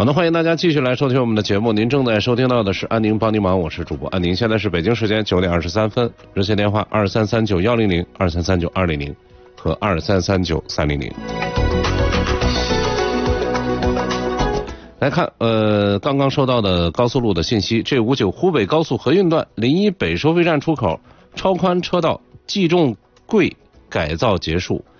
好的，欢迎大家继续来收听我们的节目。您正在收听到的是安宁帮您忙，我是主播安宁。现在是北京时间9点23分，热线电话2339-100、2339-200和2339-300。来看，刚刚收到的高速路的信息，G59湖北高速河运段临沂北收费站出口超宽车道计重柜改造结束，